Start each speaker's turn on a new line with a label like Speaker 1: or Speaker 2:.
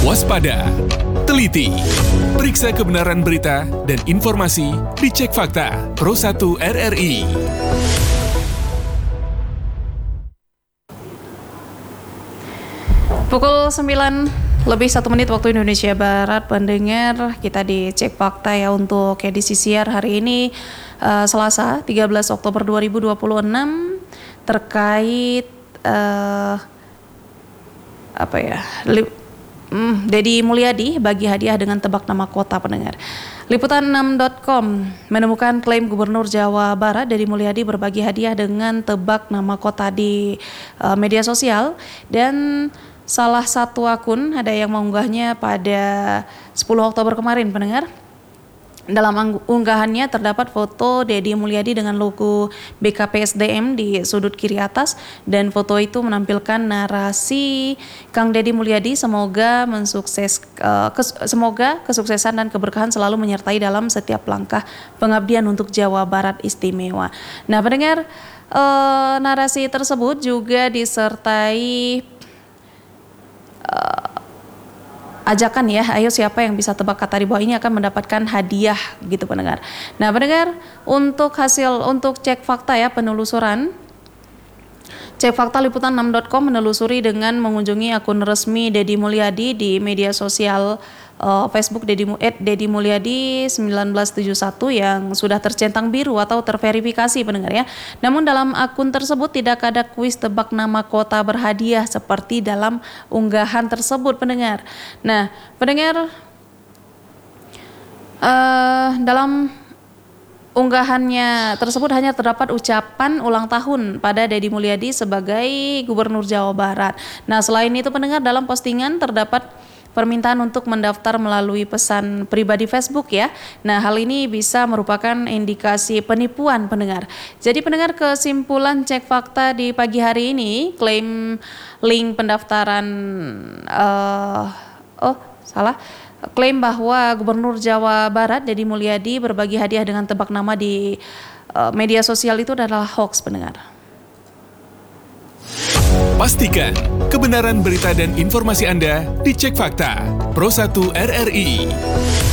Speaker 1: Waspada, teliti, periksa kebenaran berita dan informasi dicek fakta Pro 1 RRI.
Speaker 2: Pukul 9 lebih 1 menit waktu Indonesia Barat, pendengar, kita dicek fakta ya untuk edisi siar hari ini, Selasa 13 Oktober 2026 terkait Deddy Mulyadi bagi hadiah dengan tebak nama kota, pendengar. Liputan6.com menemukan klaim Gubernur Jawa Barat Deddy Mulyadi berbagi hadiah dengan tebak nama kota di media sosial, dan salah satu akun ada yang mengunggahnya pada 10 Oktober kemarin, pendengar. Dalam unggahannya terdapat foto Deddy Mulyadi dengan logo BKPSDM di sudut kiri atas, dan foto itu menampilkan narasi Kang Deddy Mulyadi semoga kesuksesan dan keberkahan selalu menyertai dalam setiap langkah pengabdian untuk Jawa Barat Istimewa. Nah, pendengar, narasi tersebut juga disertai ajakan ya, ayo siapa yang bisa tebak kata di bawah ini akan mendapatkan hadiah gitu, pendengar. Nah, pendengar, untuk cek fakta ya, penelusuran cek fakta liputan6.com menelusuri dengan mengunjungi akun resmi Deddy Mulyadi di media sosial Facebook Deddy Mulyadi 1971 yang sudah tercentang biru atau terverifikasi, pendengar ya. Namun dalam akun tersebut tidak ada kuis tebak nama kota berhadiah seperti dalam unggahan tersebut, pendengar. Nah, pendengar, dalam unggahannya tersebut hanya terdapat ucapan ulang tahun pada Deddy Mulyadi sebagai Gubernur Jawa Barat. Nah, selain itu, pendengar, dalam postingan terdapat permintaan untuk mendaftar melalui pesan pribadi Facebook ya. Nah, hal ini bisa merupakan indikasi penipuan, pendengar. Jadi, pendengar, kesimpulan cek fakta di pagi hari ini, klaim link pendaftaran klaim bahwa Gubernur Jawa Barat Deddy Mulyadi berbagi hadiah dengan tebak nama di media sosial itu adalah hoax, pendengar.
Speaker 1: Pastikan kebenaran berita dan informasi Anda dicek fakta Pro 1 RRI.